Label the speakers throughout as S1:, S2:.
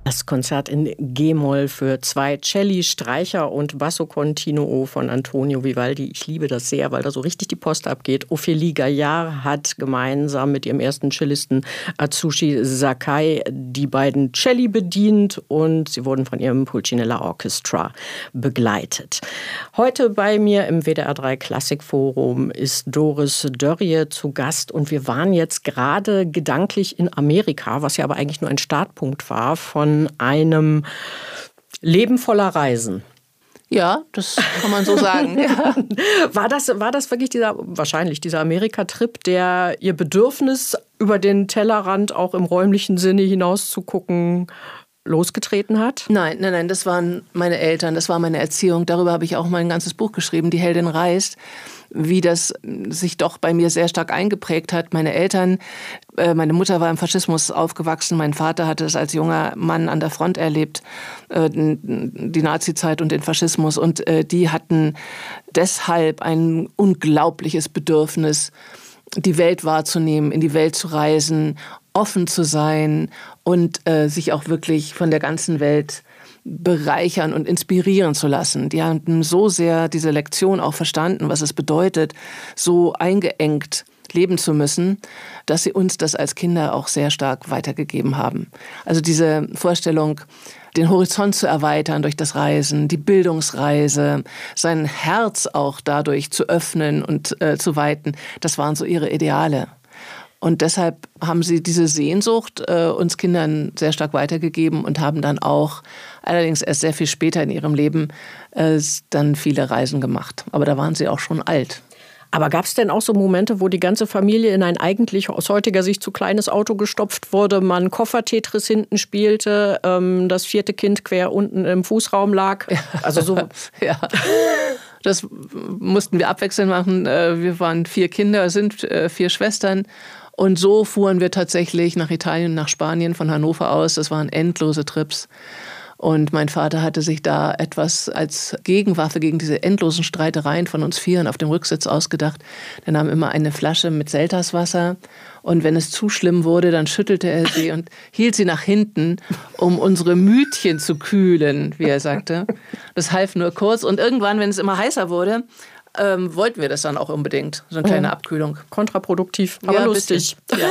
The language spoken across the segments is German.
S1: Das Konzert in G-Moll für 2 Celli, Streicher und Basso Continuo von Antonio Vivaldi. Ich liebe das sehr, weil da so richtig die Post abgeht. Ophélie Gaillard hat gemeinsam mit ihrem ersten Cellisten Atsushi Sakai die beiden Celli bedient und sie wurden von ihrem Pulcinella Orchestra begleitet. Heute bei mir im WDR 3 Klassikforum ist Doris Dörrie zu Gast und wir waren jetzt gerade gedanklich in Amerika, was ja aber eigentlich nur ein Startpunkt war von einem Leben voller Reisen.
S2: Ja, das kann man so sagen. Ja.
S1: War das wirklich dieser Amerika-Trip, der Ihr Bedürfnis, über den Tellerrand auch im räumlichen Sinne hinaus zu gucken, losgetreten hat?
S2: Nein, das waren meine Eltern, das war meine Erziehung. Darüber habe ich auch mein ganzes Buch geschrieben, Die Heldin reist, wie das sich doch bei mir sehr stark eingeprägt hat. Meine Eltern, meine Mutter war im Faschismus aufgewachsen, mein Vater hatte es als junger Mann an der Front erlebt, die Nazizeit und den Faschismus. Und die hatten deshalb ein unglaubliches Bedürfnis, die Welt wahrzunehmen, in die Welt zu reisen, offen zu sein und sich auch wirklich von der ganzen Welt bereichern und inspirieren zu lassen. Die haben so sehr diese Lektion auch verstanden, was es bedeutet, so eingeengt leben zu müssen, dass sie uns das als Kinder auch sehr stark weitergegeben haben. Also diese Vorstellung, den Horizont zu erweitern durch das Reisen, die Bildungsreise, sein Herz auch dadurch zu öffnen und zu weiten, das waren so ihre Ideale. Und deshalb haben sie diese Sehnsucht uns Kindern sehr stark weitergegeben und haben dann auch, allerdings erst sehr viel später in ihrem Leben, dann viele Reisen gemacht. Aber da waren sie auch schon alt.
S1: Aber gab es denn auch so Momente, wo die ganze Familie in ein eigentlich aus heutiger Sicht zu kleines Auto gestopft wurde, man Koffer-Tetris hinten spielte, das 4. Kind quer unten im Fußraum lag? Also so.
S2: Ja. Das mussten wir abwechselnd machen. Wir waren 4 Kinder, sind 4 Schwestern. Und so fuhren wir tatsächlich nach Italien, nach Spanien von Hannover aus. Das waren endlose Trips. Und mein Vater hatte sich da etwas als Gegenwaffe gegen diese endlosen Streitereien von uns 4 auf dem Rücksitz ausgedacht. Er nahm immer eine Flasche mit Selterswasser und wenn es zu schlimm wurde, dann schüttelte er sie und hielt sie nach hinten, um unsere Mütchen zu kühlen, wie er sagte. Das half nur kurz und irgendwann, wenn es immer heißer wurde, wollten wir das dann auch unbedingt. So eine kleine Abkühlung.
S1: Kontraproduktiv, aber ja, lustig. Ja.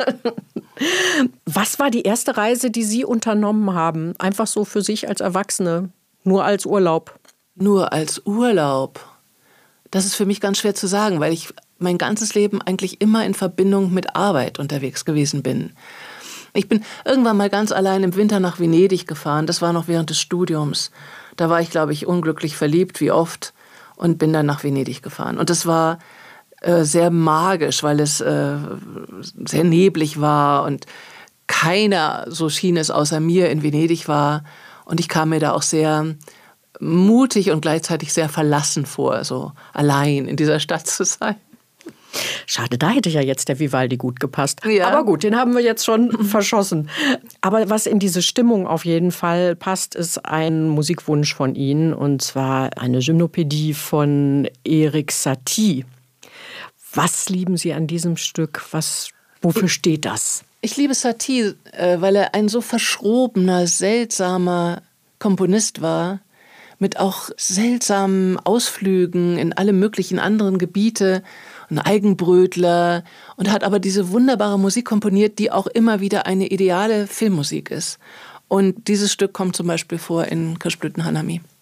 S1: Was war die erste Reise, die Sie unternommen haben? Einfach so für sich als Erwachsene? Nur als Urlaub?
S2: Nur als Urlaub? Das ist für mich ganz schwer zu sagen, weil ich mein ganzes Leben eigentlich immer in Verbindung mit Arbeit unterwegs gewesen bin. Ich bin irgendwann mal ganz allein im Winter nach Venedig gefahren. Das war noch während des Studiums. Da war ich, glaube ich, unglücklich verliebt, wie oft. Und bin dann nach Venedig gefahren. Und das war sehr magisch, weil es sehr neblig war und keiner, so schien es, außer mir in Venedig war. Und ich kam mir da auch sehr mutig und gleichzeitig sehr verlassen vor, so allein in dieser Stadt zu sein.
S1: Schade, da hätte ja jetzt der Vivaldi gut gepasst.
S2: Ja.
S1: Aber gut, den haben wir jetzt schon verschossen. Aber was in diese Stimmung auf jeden Fall passt, ist ein Musikwunsch von Ihnen. Und zwar eine Gymnopädie von Erik Satie. Was lieben Sie an diesem Stück? Wofür steht das?
S2: Ich liebe Satie, weil er ein so verschrobener, seltsamer Komponist war, mit auch seltsamen Ausflügen in alle möglichen anderen Gebiete, ein Eigenbrötler und hat aber diese wunderbare Musik komponiert, die auch immer wieder eine ideale Filmmusik ist. Und dieses Stück kommt zum Beispiel vor in Kirschblüten Hanami.